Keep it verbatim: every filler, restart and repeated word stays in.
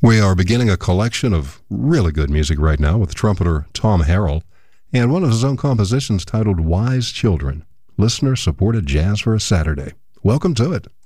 We are beginning a collection of really good music right now with trumpeter Tom Harrell and one of his own compositions titled Wise Children, listener-supported jazz for a Saturday. Welcome to it.